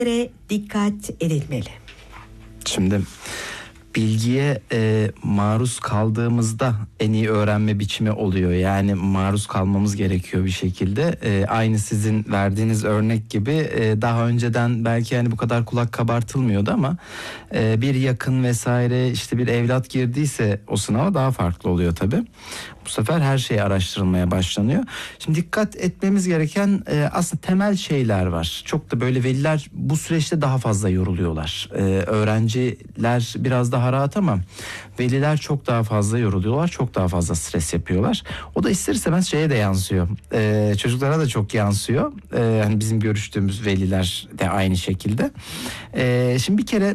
dikkat edilmeli? Şimdi bilgiye maruz kaldığımızda en iyi öğrenme biçimi oluyor. Yani maruz kalmamız gerekiyor bir şekilde. Aynı sizin verdiğiniz örnek gibi daha önceden belki hani bu kadar kulak kabartılmıyordu ama bir yakın vesaire işte bir evlat girdiyse o sınava daha farklı oluyor tabii. Bu sefer her şey araştırılmaya başlanıyor. Şimdi dikkat etmemiz gereken aslında temel şeyler var. Çok da böyle veliler bu süreçte daha fazla yoruluyorlar. Öğrenciler biraz daha rahat ama veliler çok daha fazla yoruluyorlar. Çok daha fazla stres yapıyorlar. O da ister istemez şeye de yansıyor. Çocuklara da çok yansıyor. Hani bizim görüştüğümüz veliler de aynı şekilde. Şimdi bir kere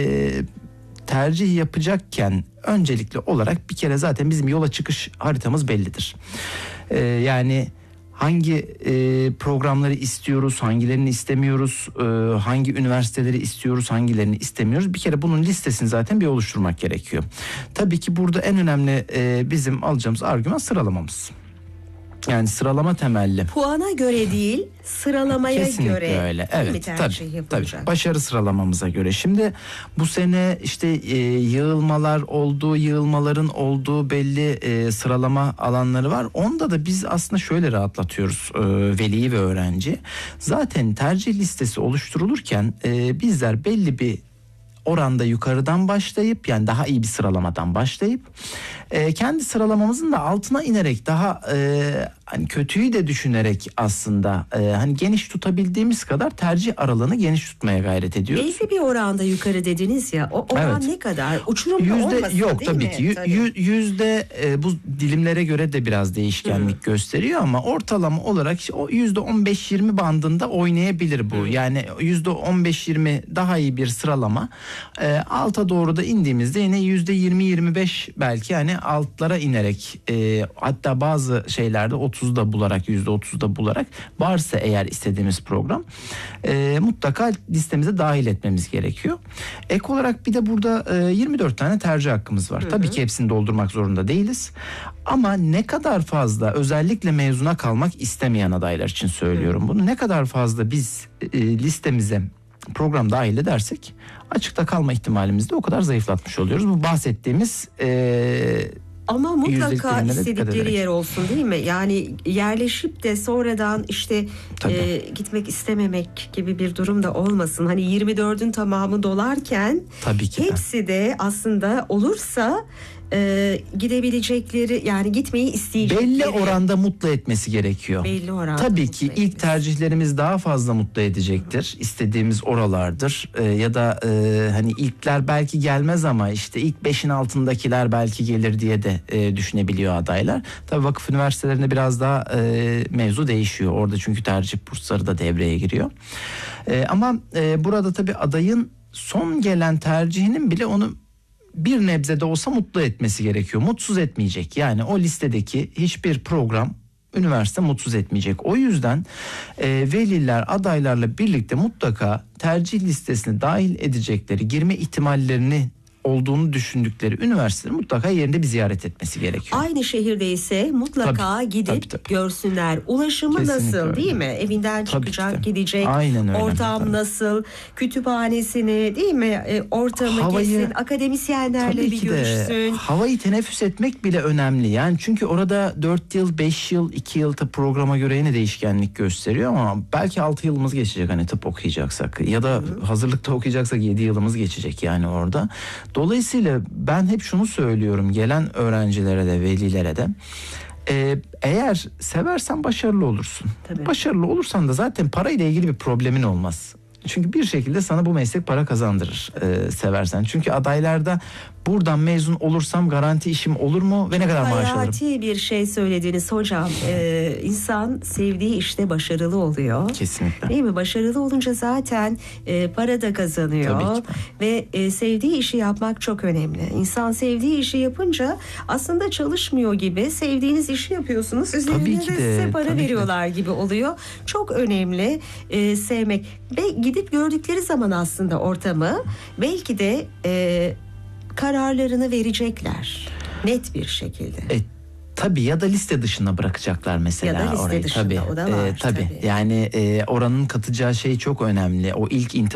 tercih yapacakken öncelikli olarak bir kere zaten bizim yola çıkış haritamız bellidir. Yani hangi programları istiyoruz, hangilerini istemiyoruz, hangi üniversiteleri istiyoruz, hangilerini istemiyoruz. Bir kere bunun listesini zaten bir oluşturmak gerekiyor. Tabii ki burada en önemli bizim alacağımız argüman sıralamamız. Yani sıralama temelli. Puana göre değil, sıralamaya kesinlikle göre öyle. Evet, tabii. Başarı sıralamamıza göre. Şimdi bu sene işte yığılmaların olduğu belli sıralama alanları var. Onda da biz aslında şöyle rahatlatıyoruz veliyi ve öğrenci. Zaten tercih listesi oluşturulurken bizler belli bir oranda yukarıdan başlayıp yani daha iyi bir sıralamadan başlayıp kendi sıralamamızın da altına inerek daha hani kötüyü de düşünerek aslında hani geniş tutabildiğimiz kadar tercih aralığını geniş tutmaya gayret ediyoruz. Belli bir oranda yukarı dediniz ya, o oran ne kadar? Uçurum da olmasın yok, değil tabii mi? ki. Tabii. Yüzde bu dilimlere göre de biraz değişkenlik gösteriyor ama ortalama olarak işte o %15-20 bandında oynayabilir bu. Yani %15-20 daha iyi bir sıralama. Alta doğru da indiğimizde yine %20-25 belki hani altlara inerek hatta bazı şeylerde 30'da bularak %30'da bularak varsa eğer istediğimiz program mutlaka listemize dahil etmemiz gerekiyor. Ek olarak bir de burada 24 tane tercih hakkımız var. Tabii ki hepsini doldurmak zorunda değiliz. Ama ne kadar fazla özellikle mezuna kalmak istemeyen adaylar için söylüyorum bunu. Ne kadar fazla biz listemize program dahil edersek açıkta kalma ihtimalimizi de o kadar zayıflatmış oluyoruz. Bu bahsettiğimiz ama mutlaka istedikleri yer olsun değil mi? Yani yerleşip de sonradan işte gitmek istememek gibi bir durum da olmasın. Hani 24'ün tamamı dolarken hepsi de aslında olursa gidebilecekleri yani gitmeyi isteyecekleri. Belli oranda mutlu etmesi gerekiyor. Belli oranda. Tabii ki ilk tercihlerimiz daha fazla mutlu edecektir. İstediğimiz oralardır. Ya da hani ilkler belki gelmez ama işte ilk 5'in altındakiler belki gelir diye de düşünebiliyor adaylar. Tabii vakıf üniversitelerinde biraz daha mevzu değişiyor. Orada çünkü tercih bursları da devreye giriyor. Ama burada tabii adayın son gelen tercihinin bile onu bir nebze de olsa mutlu etmesi gerekiyor. Mutsuz etmeyecek. Yani o listedeki hiçbir program üniversite mutsuz etmeyecek. O yüzden veliler adaylarla birlikte mutlaka tercih listesine dahil edecekleri, girme ihtimallerini olduğunu düşündükleri üniversiteleri mutlaka yerinde bir ziyaret etmesi gerekiyor. Aynı şehirdeyse mutlaka gidip görsünler. Ulaşımı kesinlikle nasıl öyle. Değil mi? Evinden çıkacak, gidecek. Aynen öyle. Ortam nasıl? Kütüphanesini değil mi? Ortamı gezsin. Akademisyenlerle bir görüşsün. Havayı teneffüs etmek bile önemli. Yani çünkü orada 4 yıl, 5 yıl, 2 yıl tıp programa göre yine değişkenlik gösteriyor ama belki 6 yılımız geçecek hani tıp okuyacaksak ya da hazırlıkta okuyacaksak 7 yılımız geçecek yani orada. Dolayısıyla ben hep şunu söylüyorum gelen öğrencilere de velilere de eğer seversen başarılı olursun. Tabii. Başarılı olursan da zaten parayla ilgili bir problemin olmaz. Çünkü bir şekilde sana bu meslek para kazandırır seversen. Çünkü adaylarda buradan mezun olursam garanti işim olur mu ve ne kadar maaş alırım? Hayati bir şey söylediniz hocam. İnsan sevdiği işte başarılı oluyor. Kesinlikle. Değil mi? Başarılı olunca zaten para da kazanıyor. Tabii ki. Ve sevdiği işi yapmak çok önemli. İnsan sevdiği işi yapınca aslında çalışmıyor gibi sevdiğiniz işi yapıyorsunuz. Üzerine de size para veriyorlar gibi oluyor. Çok önemli sevmek. Ve gidip gördükleri zaman aslında ortamı belki de kararlarını verecekler net bir şekilde. Tabii ya da liste dışına bırakacaklar mesela ya da liste orayı. Dışında, tabii. O da var. Tabii. Yani oranın katacağı şey çok önemli. O ilk